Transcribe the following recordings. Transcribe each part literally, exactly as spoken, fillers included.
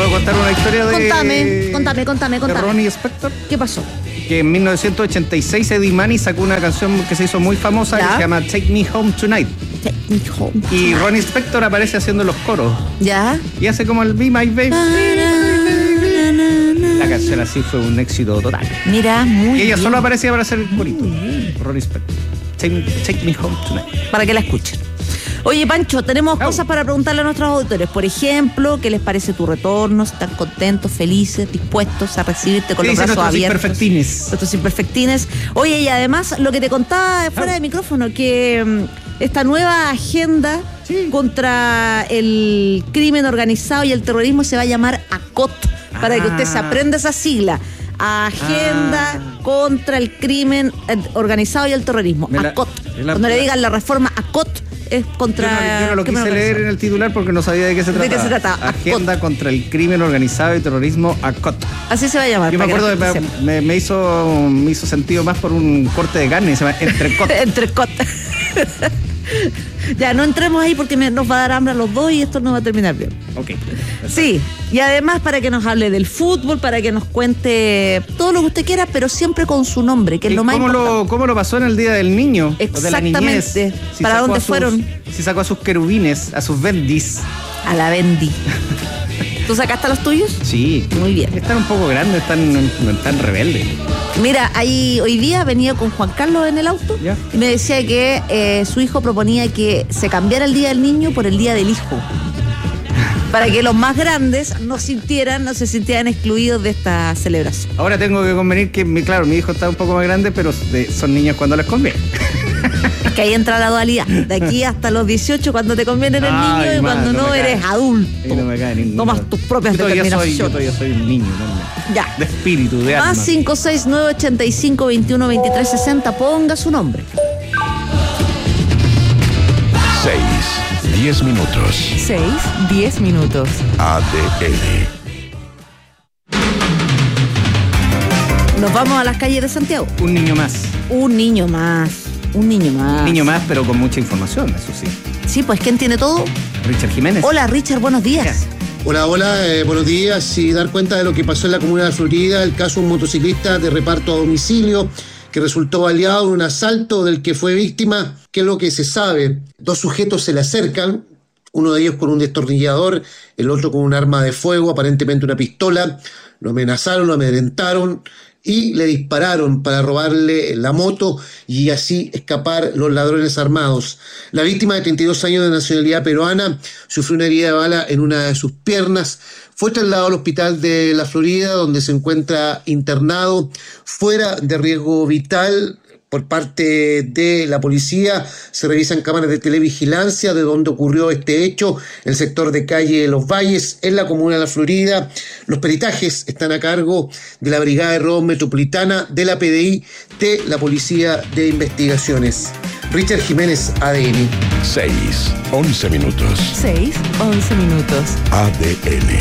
puedo contar una historia de... Contame, contame, contame, contame. De Ronnie Spector. ¿Qué pasó? Que en mil novecientos ochenta y seis Eddie Money sacó una canción que se hizo muy famosa, ¿Ya? que se llama Take Me Home Tonight. Take me home. Y Ronnie Spector aparece haciendo los coros. ¿Ya? Y hace como el Be My Baby. La canción así fue un éxito total. Mira, muy Y ella bien. solo aparecía para hacer el corito. Ronnie Spector. Take, take Me Home Tonight. Para que la escuchen. Oye, Pancho, tenemos Au. cosas para preguntarle a nuestros auditores. Por ejemplo, ¿qué les parece tu retorno? Si están contentos, felices, dispuestos a recibirte con ¿Qué los dicen brazos nuestros abiertos. imperfectines? Nuestros imperfectines. Oye, y además, lo que te contaba fuera Au. de micrófono, que mm, esta nueva agenda Sí. contra el crimen organizado y el terrorismo se va a llamar ACOT, para Ah. que usted se aprenda esa sigla. Agenda Ah. contra el crimen eh, organizado y el terrorismo. Me la- ACOT. me la- Cuando le digan la reforma ACOT, es Yo contra no, yo no lo crimen quise leer organizado. en el titular porque no sabía de qué se ¿De trataba. qué se trataba? Agenda contra el crimen organizado y terrorismo, ACOT. Así se va a llamar. Yo me para que acuerdo, la de, gente sepa. me, me hizo me hizo sentido más por un corte de carne, se llama entrecot. Entrecot. Ya, no entremos ahí porque me- nos va a dar hambre a los dos y esto no va a terminar bien. Ok. Sí, y además para que nos hable del fútbol, para que nos cuente todo lo que usted quiera, pero siempre con su nombre, que es ¿Y lo más cómo importante. lo, cómo lo pasó en el Día del Niño? O de la niñez? Exactamente. ¿Para sacó dónde a sus- fueron? Si sacó a sus querubines, a sus bendis. A la Bendy. ¿Tú sacaste a los tuyos? Sí. Muy bien. Están un poco grandes, están, están rebeldes. Mira, ahí hoy día venía con Juan Carlos en el auto Ya. y me decía que eh, su hijo proponía que se cambiara el Día del Niño por el Día del Hijo. Para que los más grandes no sintieran, no se sintieran excluidos de esta celebración. Ahora tengo que convenir que, mi, claro, mi hijo está un poco más grande, pero de- son niños cuando les conviene. Es que ahí entra la dualidad. De aquí hasta los dieciocho, cuando te conviene eres Ay, niño y man, cuando no no, me cae. eres adulto. Y no me cae ninguna. Tomas tus propias Yo todavía soy, yo determinaciones. todavía soy un niño, ¿no? Ya. De espíritu, de alma. Más cinco seis nueve ocho cinco dos uno dos tres seis cero, ponga su nombre. seis, diez minutos. seis, diez minutos. A D N. Nos vamos a las calles de Santiago. Un niño más. Un niño más. Un niño más. Un niño más, pero con mucha información, eso sí. Sí, pues ¿quién tiene todo? Richard Jiménez. Hola Richard, buenos días. Hola, hola, eh, buenos días. Y dar cuenta de lo que pasó en la comuna de Florida, el caso de un motociclista de reparto a domicilio que resultó baleado en un asalto del que fue víctima. ¿Qué es lo que se sabe? Dos sujetos se le acercan, uno de ellos con un destornillador, el otro con un arma de fuego, aparentemente una pistola. Lo amenazaron, lo amedrentaron y le dispararon para robarle la moto y así escapar los ladrones armados. La víctima, de treinta y dos años de nacionalidad peruana, sufrió una herida de bala en una de sus piernas. Fue trasladado al hospital de la Florida, donde se encuentra internado fuera de riesgo vital. Por parte de la policía se revisan cámaras de televigilancia de donde ocurrió este hecho, el sector de calle Los Valles, en la comuna de La Florida. Los peritajes están a cargo de la Brigada de Robo Metropolitana, de la P D I, de la Policía de Investigaciones. Richard Jiménez, A D N. seis, once minutos. seis, once minutos. A D N.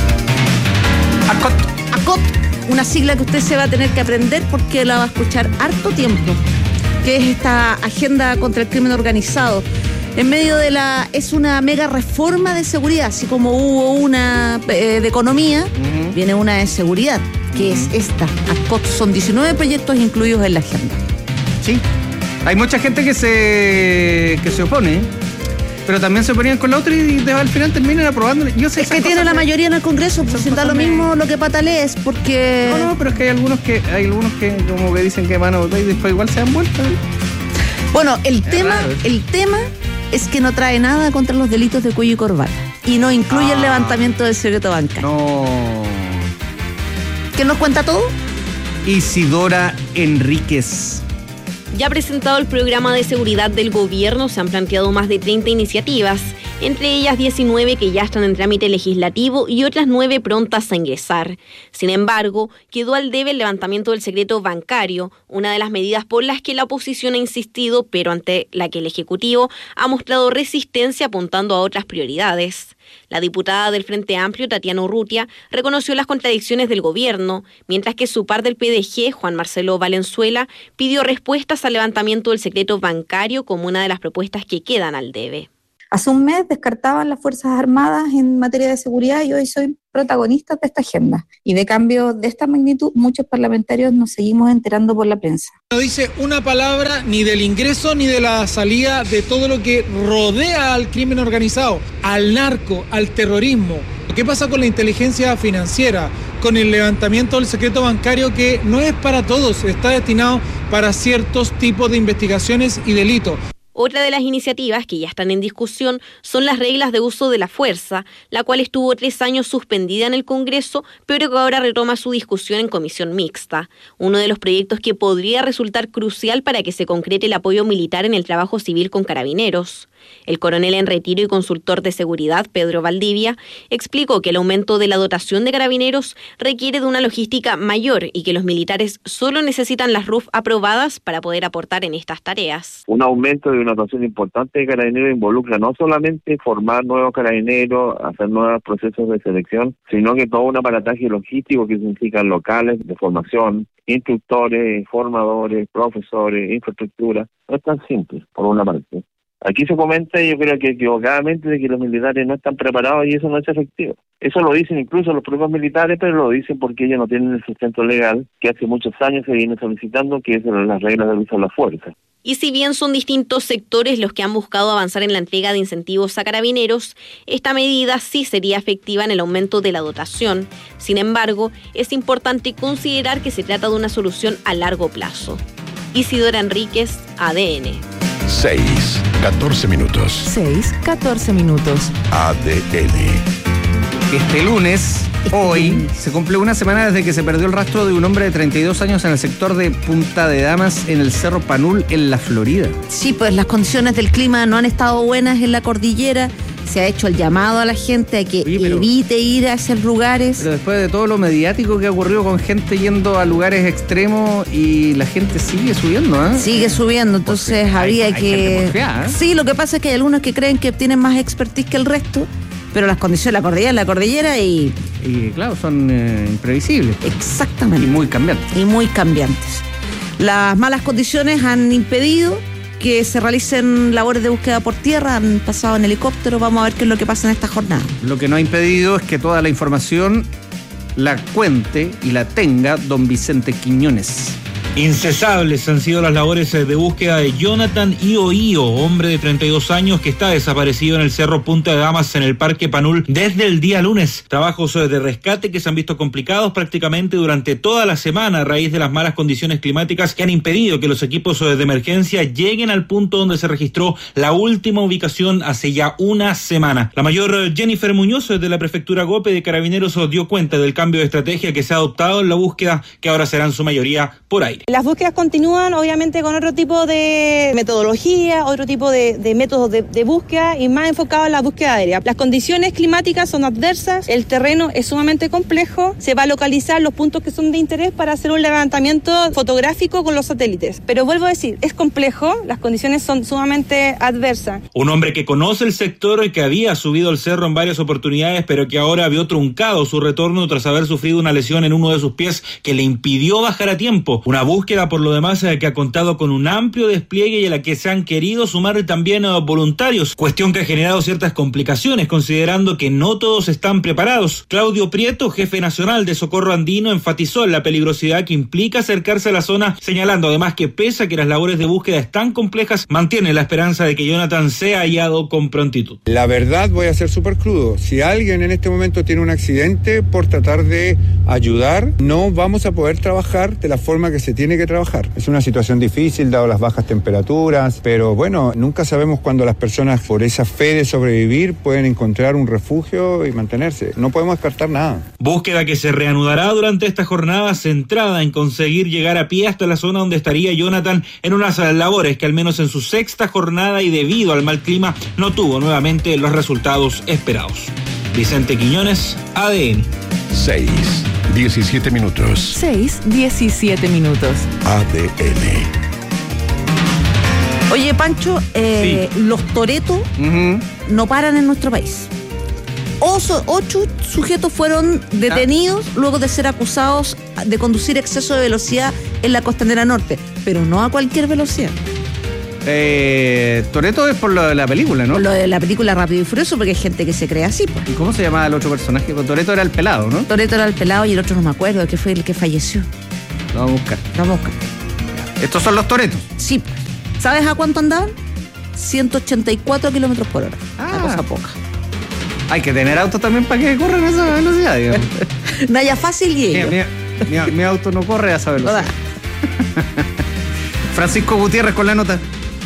Acot. ACOT, una sigla que usted se va a tener que aprender porque la va a escuchar harto tiempo, que es esta agenda contra el crimen organizado. En medio de la... es una mega reforma de seguridad, así como hubo una eh, de economía, Ujú. viene una de seguridad, que es esta, ACOT. Son diecinueve proyectos incluidos en la agenda. Sí. Hay mucha gente que se que se opone, pero también se oponían con la otra y de- al final terminan aprobando. Yo sé Es esas que tiene cosas la me- mayoría en el Congreso, pues esas si da lo cosas me- mismo lo que patalees, porque... No, no, pero es que hay algunos que hay algunos que como que dicen que van a votar y después igual se dan vuelta. Bueno, el Es tema, raro eso. el tema es que no trae nada contra los delitos de cuello y corbata y no incluye el Ah. levantamiento del secreto bancario. No. ¿Quién nos cuenta todo? Isidora Enríquez. Ya presentado el programa de seguridad del gobierno, se han planteado más de treinta iniciativas, entre ellas diecinueve que ya están en trámite legislativo y otras nueve prontas a ingresar. Sin embargo, quedó al debe el levantamiento del secreto bancario, una de las medidas por las que la oposición ha insistido, pero ante la que el Ejecutivo ha mostrado resistencia apuntando a otras prioridades. La diputada del Frente Amplio, Tatiana Urrutia, reconoció las contradicciones del gobierno, mientras que su par del P D G, Juan Marcelo Valenzuela, pidió respuestas al levantamiento del secreto bancario como una de las propuestas que quedan al debe. Hace un mes descartaban las Fuerzas Armadas en materia de seguridad y hoy soy protagonistas de esta agenda. Y de cambio de esta magnitud, muchos parlamentarios nos seguimos enterando por la prensa. No dice una palabra ni del ingreso ni de la salida de todo lo que rodea al crimen organizado, al narco, al terrorismo. ¿Qué pasa con la inteligencia financiera? Con el levantamiento del secreto bancario, que no es para todos, está destinado para ciertos tipos de investigaciones y delitos. Otra de las iniciativas que ya están en discusión son las reglas de uso de la fuerza, la cual estuvo tres años suspendida en el Congreso, pero que ahora retoma su discusión en comisión mixta. Uno de los proyectos que podría resultar crucial para que se concrete el apoyo militar en el trabajo civil con carabineros. El coronel en retiro y consultor de seguridad, Pedro Valdivia, explicó que el aumento de la dotación de carabineros requiere de una logística mayor y que los militares solo necesitan las R U F aprobadas para poder aportar en estas tareas. Un aumento de una dotación importante de carabineros involucra no solamente formar nuevos carabineros, hacer nuevos procesos de selección, sino que todo un aparataje logístico que significan locales de formación, instructores, formadores, profesores, infraestructura. No es tan simple, por una parte. Aquí se comenta, yo creo que equivocadamente, de que los militares no están preparados y eso no es efectivo. Eso lo dicen incluso los propios militares, pero lo dicen porque ellos no tienen el sustento legal que hace muchos años se viene solicitando, que es las reglas del uso de la fuerza. Y si bien son distintos sectores los que han buscado avanzar en la entrega de incentivos a carabineros, esta medida sí sería efectiva en el aumento de la dotación. Sin embargo, es importante considerar que se trata de una solución a largo plazo. Isidora Enríquez, A D N. seis, catorce minutos. seis, catorce minutos. A D N. Este lunes, hoy, se cumple una semana desde que se perdió el rastro de un hombre de treinta y dos años en el sector de Punta de Damas, en el Cerro Panul, en la Florida. Sí, pues las condiciones del clima no han estado buenas en la cordillera. Se ha hecho el llamado a la gente a que Oye, pero, evite ir a esos lugares. Pero después de todo lo mediático que ha ocurrido con gente yendo a lugares extremos y la gente sigue subiendo, ¿eh? Sigue subiendo, entonces Porque habría hay, hay que... Porfiada, ¿eh? Sí, lo que pasa es que hay algunos que creen que tienen más expertise que el resto, pero las condiciones de la cordillera es la cordillera y... Y claro, son eh, imprevisibles. Exactamente. Y muy cambiantes. Y muy cambiantes. Las malas condiciones han impedido que se realicen labores de búsqueda por tierra, han pasado en helicóptero, vamos a ver qué es lo que pasa en esta jornada. Lo que no ha impedido es que toda la información la cuente y la tenga don Vicente Quiñones. Incesables han sido las labores de búsqueda de Jonathan Ioio, hombre de treinta y dos años que está desaparecido en el Cerro Punta de Damas, en el Parque Panul, desde el día lunes. Trabajos de rescate que se han visto complicados prácticamente durante toda la semana a raíz de las malas condiciones climáticas que han impedido que los equipos de emergencia lleguen al punto donde se registró la última ubicación hace ya una semana. La mayor Jennifer Muñoz de la Prefectura Gope de Carabineros dio cuenta del cambio de estrategia que se ha adoptado en la búsqueda, que ahora será en su mayoría por aire. Las búsquedas continúan, obviamente, con otro tipo de metodología, otro tipo de, de métodos de, de búsqueda y más enfocado en la búsqueda aérea. Las condiciones climáticas son adversas, el terreno es sumamente complejo, se va a localizar los puntos que son de interés para hacer un levantamiento fotográfico con los satélites. Pero vuelvo a decir, es complejo, las condiciones son sumamente adversas. Un hombre que conoce el sector y que había subido el cerro en varias oportunidades, pero que ahora vio truncado su retorno tras haber sufrido una lesión en uno de sus pies que le impidió bajar a tiempo. Una búsqueda, por lo demás, que ha contado con un amplio despliegue y a la que se han querido sumar también voluntarios, cuestión que ha generado ciertas complicaciones, considerando que no todos están preparados. Claudio Prieto, jefe nacional de Socorro Andino, enfatizó en la peligrosidad que implica acercarse a la zona, señalando además que pese a que las labores de búsqueda están complejas, mantiene la esperanza de que Jonathan sea hallado con prontitud. La verdad, voy a ser súper crudo, si alguien en este momento tiene un accidente, por tratar de ayudar, no vamos a poder trabajar de la forma que se tiene que trabajar. Es una situación difícil dado las bajas temperaturas, pero bueno, nunca sabemos cuándo las personas, por esa fe de sobrevivir, pueden encontrar un refugio y mantenerse. No podemos descartar nada. Búsqueda que se reanudará durante esta jornada, centrada en conseguir llegar a pie hasta la zona donde estaría Jonathan, en unas labores que al menos en su sexta jornada y debido al mal clima no tuvo nuevamente los resultados esperados. Vicente Quiñones, A D N. seis, diecisiete minutos. seis, diecisiete minutos. A D N. Oye, Pancho, eh, sí. los toretos uh-huh. no paran en nuestro país. Oso, ocho sujetos fueron detenidos ah. luego de ser acusados de conducir exceso de velocidad en la Costanera Norte, pero no a cualquier velocidad. Eh, Toretto es por lo de la película, ¿no? Por lo de la película Rápido y Furioso, porque hay gente que se cree así, pues. ¿Y cómo se llamaba el otro personaje? Toretto era el pelado, ¿no? Toretto era el pelado y el otro no me acuerdo, que fue el que falleció. Lo vamos a buscar. Lo vamos a buscar. ¿Estos son los Torettos? Sí. ¿Sabes a cuánto andaban? ciento ochenta y cuatro kilómetros por hora. Ah. Una cosa poca. Hay que tener autos también para que corran a esa velocidad, digamos. Naya fácil y ellos. Mi, mi, mi auto no corre a esa velocidad. Francisco Gutiérrez con la nota.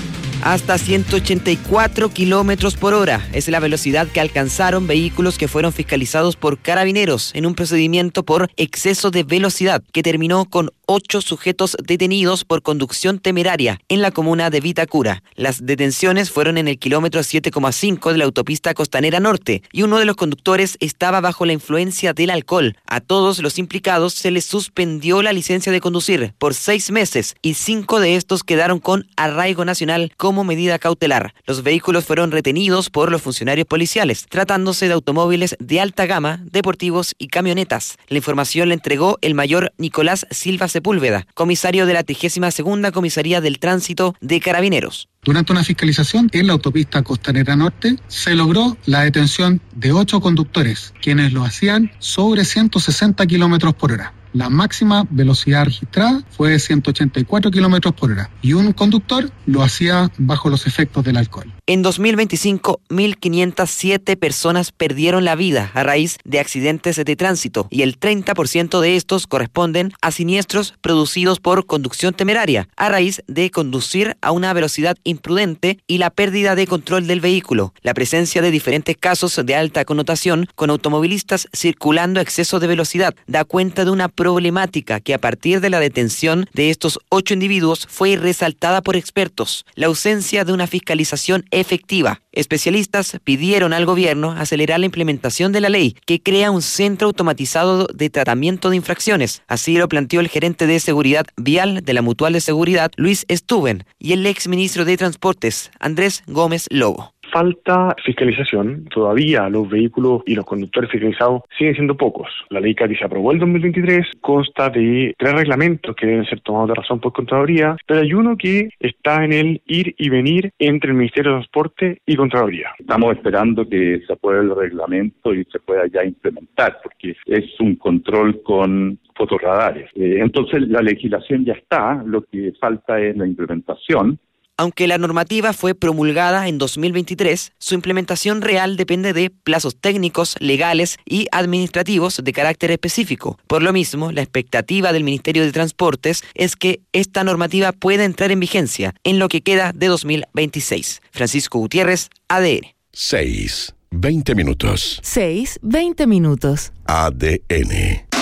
Hasta ciento ochenta y cuatro kilómetros por hora es la velocidad que alcanzaron vehículos que fueron fiscalizados por carabineros en un procedimiento por exceso de velocidad que terminó con ocho sujetos detenidos por conducción temeraria en la comuna de Vitacura. Las detenciones fueron en el kilómetro siete coma cinco de la autopista Costanera Norte y uno de los conductores estaba bajo la influencia del alcohol. A todos los implicados se les suspendió la licencia de conducir por seis meses y cinco de estos quedaron con arraigo nacional como medida cautelar. Los vehículos fueron retenidos por los funcionarios policiales, tratándose de automóviles de alta gama, deportivos y camionetas. La información la entregó el mayor Nicolás Silva Sepúlveda, comisario de la trigésima segunda Comisaría del Tránsito de Carabineros. Durante una fiscalización en la autopista Costanera Norte se logró la detención de ocho conductores, quienes lo hacían sobre ciento sesenta kilómetros por hora. La máxima velocidad registrada fue de ciento ochenta y cuatro kilómetros por hora y un conductor lo hacía bajo los efectos del alcohol. En dos mil veinticinco, mil quinientas siete personas perdieron la vida a raíz de accidentes de tránsito y el treinta por ciento de estos corresponden a siniestros producidos por conducción temeraria, a raíz de conducir a una velocidad imprudente y la pérdida de control del vehículo. La presencia de diferentes casos de alta connotación con automovilistas circulando a exceso de velocidad da cuenta de una problemática que a partir de la detención de estos ocho individuos fue resaltada por expertos: la ausencia de una fiscalización efectiva. Especialistas pidieron al gobierno acelerar la implementación de la ley que crea un centro automatizado de tratamiento de infracciones. Así lo planteó el gerente de seguridad vial de la Mutual de Seguridad, Luis Stuben, y el exministro de Transportes, Andrés Gómez Lobo. Falta fiscalización. Todavía los vehículos y los conductores fiscalizados siguen siendo pocos. La ley que se aprobó el dos mil veintitrés consta de tres reglamentos que deben ser tomados de razón por Contraloría, pero hay uno que está en el ir y venir entre el Ministerio de Transporte y Contraloría. Estamos esperando que se apruebe el reglamento y se pueda ya implementar, porque es un control con fotorradares. Eh, entonces la legislación ya está, lo que falta es la implementación. Aunque la normativa fue promulgada en dos mil veintitrés, su implementación real depende de plazos técnicos, legales y administrativos de carácter específico. Por lo mismo, la expectativa del Ministerio de Transportes es que esta normativa pueda entrar en vigencia en lo que queda de dos mil veintiséis. Francisco Gutiérrez, A D N. seis, veinte minutos. seis, veinte minutos. A D N.